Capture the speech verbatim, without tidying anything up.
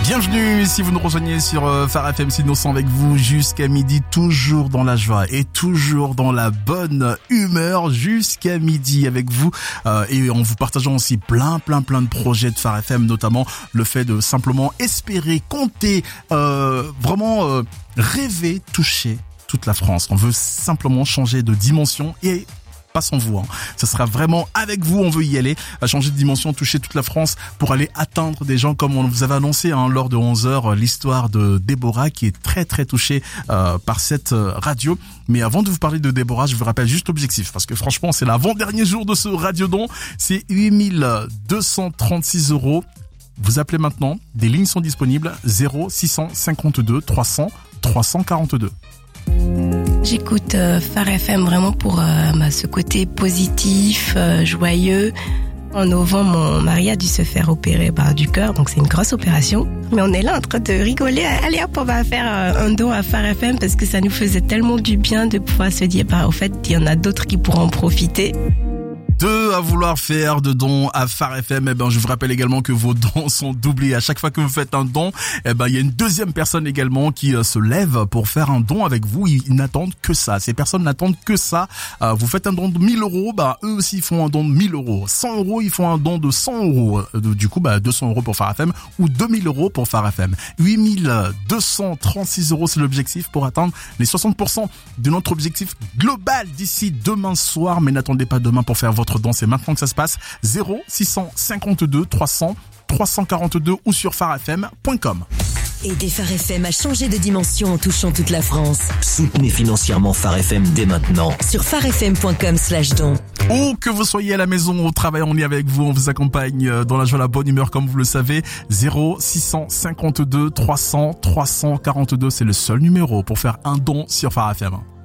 Bienvenue si vous nous rejoignez sur euh, Phare F M, c'est Innocent avec vous jusqu'à midi, toujours dans la joie et toujours dans la bonne humeur jusqu'à midi avec vous euh, et en vous partageant aussi plein plein plein de projets de Phare F M, notamment le fait de simplement espérer, compter, euh, vraiment euh, rêver, toucher toute la France. On veut simplement changer de dimension et pas sans vous, hein. Ce sera vraiment avec vous, on veut y aller, à changer de dimension, toucher toute la France pour aller atteindre des gens comme on vous avait annoncé hein, lors de onze heures, l'histoire de Déborah qui est très très touchée euh, par cette radio. Mais avant de vous parler de Déborah, je vous rappelle juste l'objectif parce que franchement c'est l'avant-dernier jour de ce radiodon, c'est huit mille deux cent trente-six euros. Vous appelez maintenant, des lignes sont disponibles, zéro six cent cinquante-deux trois cents trois cent quarante-deux. J'écoute euh, Phare F M vraiment pour euh, bah, ce côté positif, euh, joyeux. En novembre, mon mari a dû se faire opérer bah, du cœur, donc c'est une grosse opération. Mais on est là en train de rigoler. Allez hop, on va faire euh, un don à Phare F M parce que ça nous faisait tellement du bien de pouvoir se dire, bah, au fait, il y en a d'autres qui pourront en profiter. Deux à vouloir faire de dons à Phare F M, eh ben, je vous rappelle également que vos dons sont doublés. À chaque fois que vous faites un don, eh ben, il y a une deuxième personne également qui euh, se lève pour faire un don avec vous. Ils, ils n'attendent que ça. Ces personnes n'attendent que ça. Euh, vous faites un don de mille euros, bah, eux aussi font un don de mille euros. cent euros, ils font un don de cent euros. Euh, du coup, bah, deux cents euros pour Phare F M ou deux mille euros pour Phare F M. huit mille deux cent trente-six euros, c'est l'objectif pour atteindre les soixante pour cent de notre objectif global d'ici demain soir. Mais n'attendez pas demain pour faire votre don, c'est maintenant que ça se passe. Zéro six cent cinquante-deux trois cents trois cent quarante-deux ou sur phare f m point com. Aidez Phare F M à changer de dimension en touchant toute la France. Soutenez financièrement Phare F M dès maintenant sur phare f m point com slash don. Ou que vous soyez à la maison, au travail, on est avec vous, on vous accompagne dans la joie, la bonne humeur comme vous le savez. Zéro six cent cinquante-deux trois cents trois cent quarante-deux, c'est le seul numéro pour faire un don sur Phare F M.